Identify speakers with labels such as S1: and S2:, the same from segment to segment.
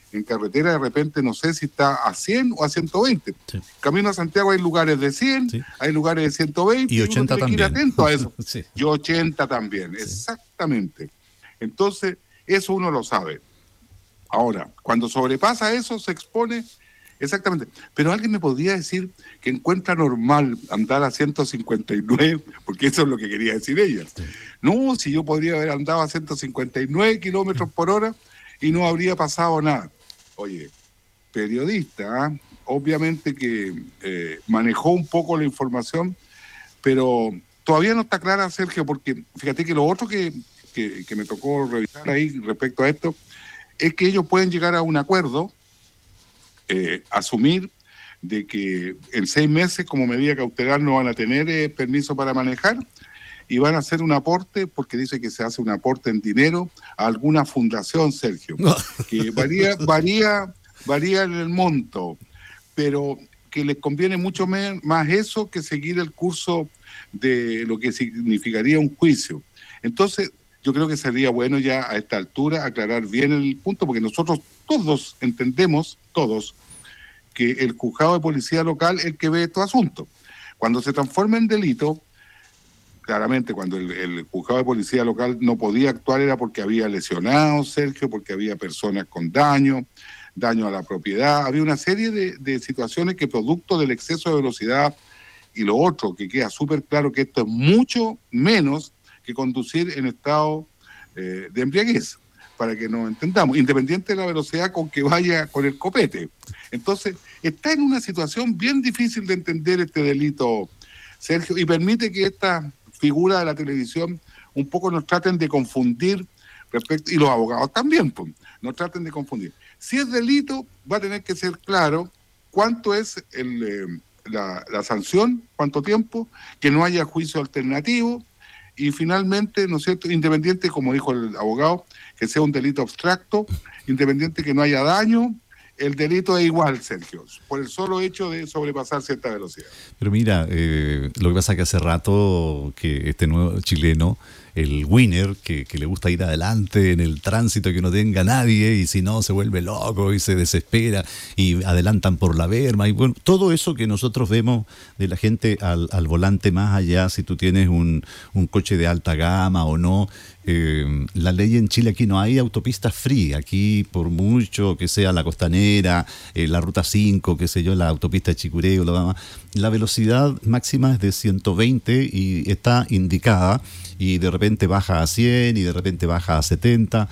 S1: En carretera de repente no sé si está a 100 o a 120.
S2: Sí.
S1: Camino a Santiago hay lugares de 100,
S2: Sí.
S1: hay lugares de 120
S2: Y
S1: y uno
S2: 80
S1: tiene que ir
S2: también.
S1: atento a eso.
S2: Sí.
S1: Y 80 también,
S2: Sí.
S1: exactamente. Entonces, eso uno lo sabe. Ahora, cuando sobrepasa eso, se expone exactamente. Pero alguien me podría decir que encuentra normal andar a 159, porque eso es lo que quería decir ella.
S2: Sí.
S1: No, si yo podría haber andado a 159 kilómetros por hora y no habría pasado nada. Oye, periodista, ¿ah? Obviamente que manejó un poco la información, pero todavía no está clara, Sergio, porque fíjate que lo otro que me tocó revisar ahí respecto a esto es que ellos pueden llegar a un acuerdo, asumir de que en 6 meses como medida cautelar no van a tener permiso para manejar y van a hacer un aporte, porque dice que se hace un aporte en dinero a alguna fundación, Sergio, que varía en el monto, pero que les conviene mucho más eso que seguir el curso de lo que significaría un juicio. Entonces, yo creo que sería bueno ya a esta altura aclarar bien el punto, porque nosotros todos entendemos, todos, que el juzgado de policía local es el que ve estos asuntos. Cuando se transforma en delito, claramente cuando el juzgado de policía local no podía actuar era porque había lesionados, Sergio, porque había personas con daño a la propiedad, había una serie de situaciones que producto del exceso de velocidad y lo otro, que queda súper claro que esto es mucho menos que conducir en estado de embriaguez, para que nos entendamos, independiente de la velocidad con que vaya con el copete. Entonces, está en una situación bien difícil de entender este delito, Sergio, y permite que esta figura de la televisión un poco nos traten de confundir respecto, y los abogados también, pues, nos traten de confundir. Si es delito, va a tener que ser claro cuánto es la sanción, cuánto tiempo, que no haya juicio alternativo, y finalmente, ¿no es cierto?, independiente, como dijo el abogado, que sea un delito abstracto, independiente que no haya daño, el delito es igual, Sergio, por el solo hecho de sobrepasar cierta velocidad.
S2: Pero mira, lo que pasa es que hace rato que este nuevo chileno, el winner, que le gusta ir adelante en el tránsito, que no tenga nadie, y si no se vuelve loco y se desespera y adelantan por la berma, y bueno, todo eso que nosotros vemos de la gente al volante, más allá si tú tienes un coche de alta gama o no. La ley en Chile, aquí no hay autopistas free, aquí por mucho que sea la Costanera, la Ruta 5, qué sé yo, la autopista de Chicureo, la velocidad máxima es de 120 y está indicada, y de repente baja a 100 y de repente baja a 70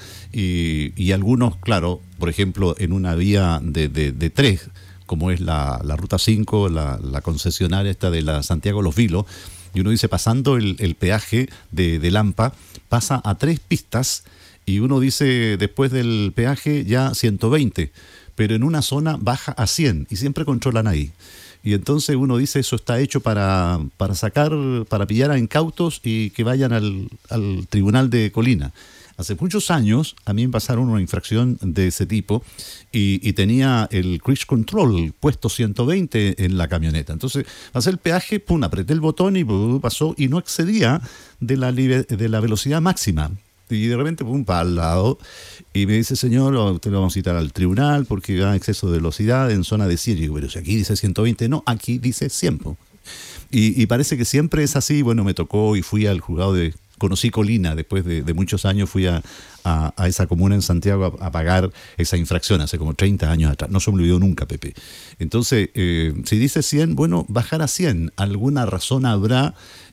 S2: y algunos, claro, por ejemplo, en una vía de 3, como es la Ruta 5, la concesionaria esta de la Santiago Los Vilos, y uno dice, pasando el peaje de Lampa, pasa a 3 pistas y uno dice, después del peaje ya 120, pero en una zona baja a 100 y siempre controlan ahí. Y entonces uno dice, eso está hecho para pillar a incautos y que vayan al tribunal de Colina. Hace muchos años a mí me pasaron una infracción de ese tipo y tenía el cruise control puesto 120 en la camioneta. Entonces, pasé el peaje, pum, apreté el botón y pasó y no excedía de la velocidad máxima. Y de repente, pum, para al lado. Y me dice, señor, usted lo vamos a citar al tribunal porque va a exceso de velocidad en zona de 100. Y digo, pero si aquí dice 120, no, aquí dice 100. Y parece que siempre es así. Bueno, me tocó y fui al juzgado conocí Colina, después de muchos años fui a esa comuna en Santiago a pagar esa infracción hace como 30 años atrás. No se me olvidó nunca, Pepe. Entonces, si dice 100, bueno, bajar a 100. Alguna razón habrá.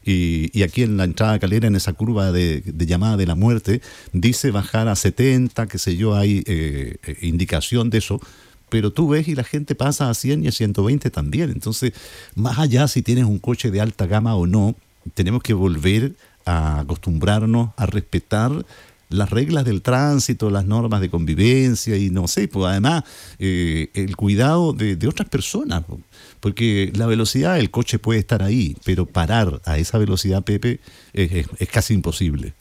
S2: Y aquí en la entrada a Calera, en esa curva de llamada de la muerte, dice bajar a 70, qué sé yo, hay indicación de eso. Pero tú ves y la gente pasa a 100 y a 120 también. Entonces, más allá si tienes un coche de alta gama o no, tenemos que volver a acostumbrarnos a respetar las reglas del tránsito, las normas de convivencia y no sé, pues además el cuidado de otras personas, porque la velocidad, el coche puede estar ahí, pero parar a esa velocidad, Pepe, es casi imposible.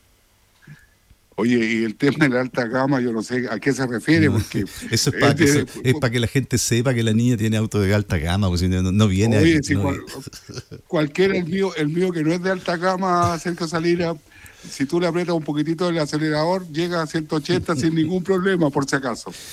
S1: Oye, y el tema de la alta gama, yo no sé a qué se refiere, porque...
S2: Eso es para que la gente sepa que la niña tiene auto de alta gama, porque si no viene...
S1: Oye,
S2: ahí,
S1: si
S2: no,
S1: cualquiera, el mío que no es de alta gama, Sergio Salinas, si tú le aprietas un poquitito el acelerador, llega a 180 sin ningún problema, por si acaso.